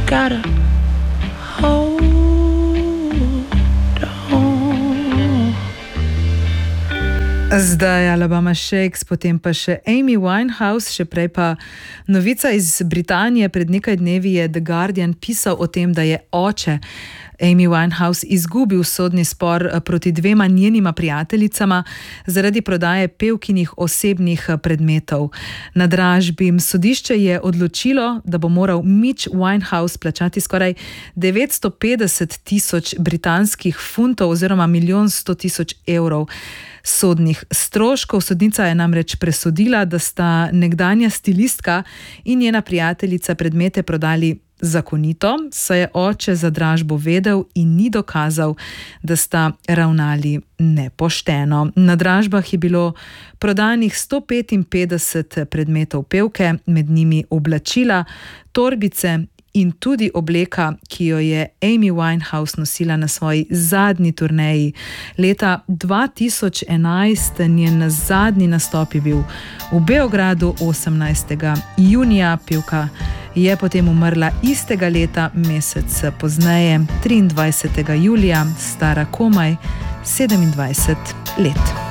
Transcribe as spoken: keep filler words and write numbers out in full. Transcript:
gotta hold on. Zdaj Alabama Shakes, potem pa še Amy Winehouse, še prej pa novica iz Britanije. Pred nekaj dnevi je The Guardian pisal o tem, da je oče Amy Winehouse izgubil sodni spor proti dvema njenima prijateljicama zaradi prodaje pevkinih osebnih predmetov. Na dražbi sodišče je odločilo, da bo moral Mitch Winehouse plačati skoraj devetsto petdeset tisoč britanskih funtov oziroma milijon sto tisoč evrov sodnih stroškov. Sodnica je namreč presodila, da sta nekdanja stilistka in njena prijateljica predmete prodali zakonito, saj je oče za dražbo vedel in ni dokazal, da sta ravnali nepošteno. Na dražbah je bilo prodanih sto petinpetdeset predmetov pevke, med njimi oblačila, torbice in tudi obleka, ki jo je Amy Winehouse nosila na svoji zadnji turneji. Leta dva tisoč enajst njen zadnji nastop je bil v Beogradu osemnajstega junija. Pevka je potem umrla istega leta, mesec pozneje, triindvajsetega julija, stara komaj sedemindvajset let.